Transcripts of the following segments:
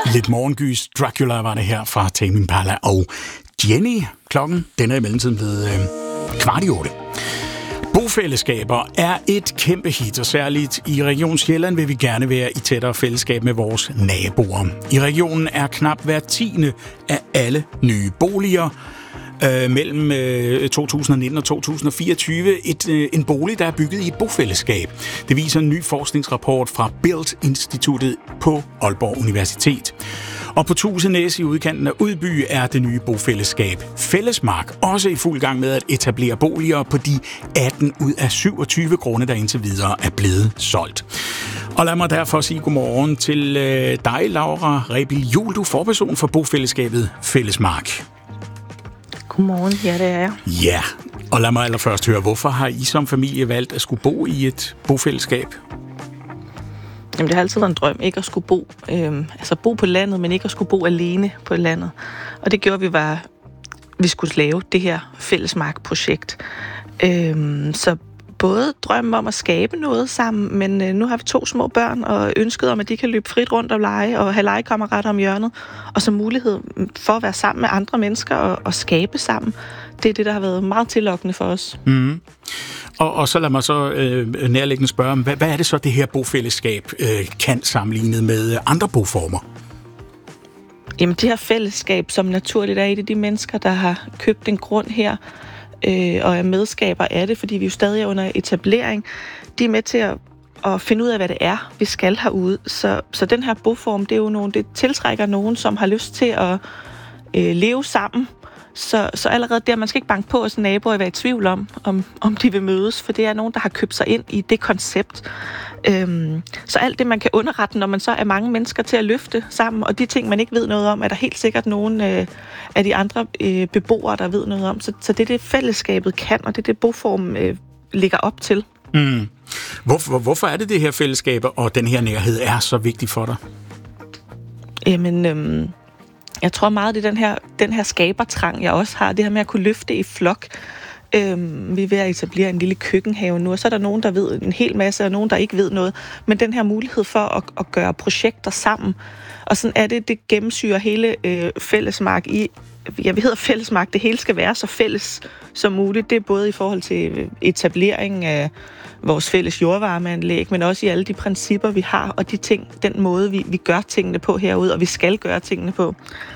Lidt morgengys. Dracula var det her fra Tame Impala og Jenny. Klokken, den er i mellemtiden blevet 7:15. Bofællesskaber er et kæmpe hit, og særligt i Region Sjælland vil vi gerne være i tættere fællesskab med vores naboer. I regionen er knap hver 10. af alle nye boliger mellem 2019 og 2024 en bolig, der er bygget i et bofællesskab. Det viser en ny forskningsrapport fra Built-instituttet på Aalborg Universitet. Og på Tusenæs i udkanten af Udby er det nye bofællesskab Fællesmark også i fuld gang med at etablere boliger på de 18 ud af 27 grunde, der indtil videre er blevet solgt. Og lad mig derfor sige godmorgen til dig, Laura Rebild Juhl, du er forperson for bofællesskabet Fællesmark. Godmorgen, ja det er jeg. Ja, og lad mig allerførst høre, hvorfor har I som familie valgt at skulle bo i et bofællesskab? Jamen, det har altid været en drøm, ikke at skulle bo på landet, men ikke at skulle bo alene på landet. Og det gjorde vi skulle lave det her Fællesmark-projekt. Så både drømmen om at skabe noget sammen, men nu har vi 2 små børn, og ønsket om, at de kan løbe frit rundt og lege, og have legekammerater om hjørnet, og så mulighed for at være sammen med andre mennesker og skabe sammen. Det er det, der har været meget tillokkende for os. Mm. Og så lad mig så nærliggende spørge, hvad er det så, det her bofællesskab kan sammenlignet med andre boformer? Jamen, det her fællesskab, som naturligt er et af de mennesker, der har købt en grund her, og er medskaber af det, fordi vi jo stadig er under etablering, de er med til at finde ud af, hvad det er, vi skal herude. Så den her boform, det tiltrækker nogen, som har lyst til at leve sammen. Så allerede der, man skal ikke banke på os naboer og være i tvivl om de vil mødes, for det er nogen, der har købt sig ind i det koncept. Så alt det, man kan underrette, når man så er mange mennesker til at løfte sammen, og de ting, man ikke ved noget om, er der helt sikkert nogen af de andre beboere, der ved noget om. Så det er det, fællesskabet kan, og det er det, boform ligger op til. Mm. Hvorfor er det her fællesskab og den her nærhed er så vigtig for dig? Jamen, jeg tror meget, det er den her skabertrang, jeg også har. Det her med at kunne løfte i flok. Vi er ved at etablere en lille køkkenhave nu, og så er der nogen, der ved en hel masse, og nogen, der ikke ved noget. Men den her mulighed for at gøre projekter sammen. Og sådan er det gennemsyrer hele Fællesmark i. Ja, vi hedder Fællesmark. Det hele skal være så fælles som muligt. Det er både i forhold til etablering af vores fælles jordvarmeanlæg, men også i alle de principper, vi har, og de ting, den måde, vi gør tingene på herude, og vi skal gøre tingene på.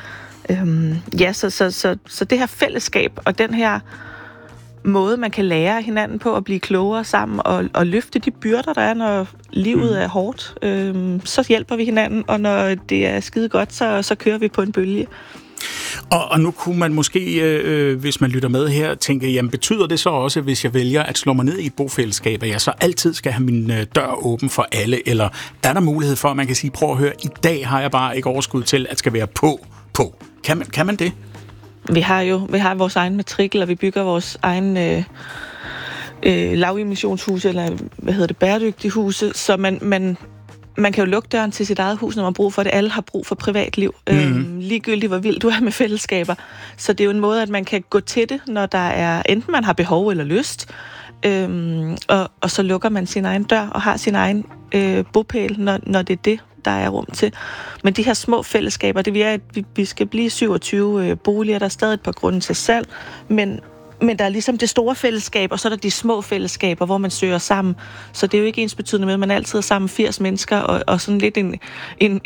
Så det her fællesskab, og den her måde, man kan lære hinanden på at blive klogere sammen, og løfte de byrder, der er, når livet er hårdt, så hjælper vi hinanden, og når det er skide godt, så kører vi på en bølge. Og nu kunne man måske, hvis man lytter med her, tænke, jamen betyder det så også, hvis jeg vælger at slå mig ned i et bofællesskab, at jeg så altid skal have min dør åben for alle, eller er der mulighed for, at man kan sige, prøv at høre, i dag har jeg bare ikke overskud til, at skal være på. Kan man det? Vi har vores egen matrikel, og vi bygger vores egen lavemissionshuse, eller bæredygtige huse, så man kan jo lukke døren til sit eget hus, når man har brug for det. Alle har brug for privatliv. Ligegyldigt, hvor vild du er med fællesskaber. Så det er jo en måde, at man kan gå til det, når der er, enten man har behov eller lyst, og så lukker man sin egen dør og har sin egen bopæl, når det er det, der er rum til. Men de her små fællesskaber, det er, at vi skal blive 27 boliger, der er stadig et par grunde til salg, men der er ligesom det store fællesskab, og så er der de små fællesskaber, hvor man søger sammen. Så det er jo ikke ensbetydende med, at man altid er sammen 80 mennesker, og sådan lidt en